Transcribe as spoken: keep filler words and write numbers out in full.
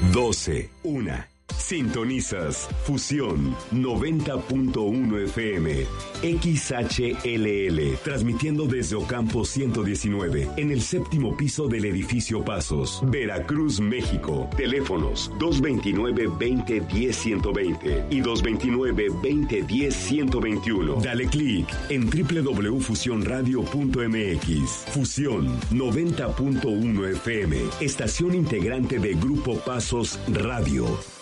doce, una. Sintonizas Fusión noventa punto uno F M, X H L L, transmitiendo desde Ocampo ciento diecinueve, en el séptimo piso del edificio Pasos, Veracruz, México. Teléfonos dos veintinueve, veinte, diez, ciento veinte y dos veintinueve, veinte, diez, ciento veintiuno. Dale clic en doble u doble u doble u punto fusión radio punto m x. Fusión noventa punto uno F M, estación integrante de Grupo Pasos Radio.